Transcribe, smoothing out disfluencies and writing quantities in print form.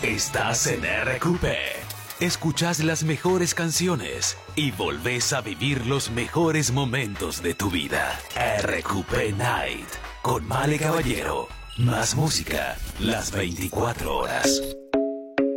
Estás en RQP. Escuchás las mejores canciones y volvés a vivir los mejores momentos de tu vida. RQP Night con Male Caballero. Más música las 24 horas.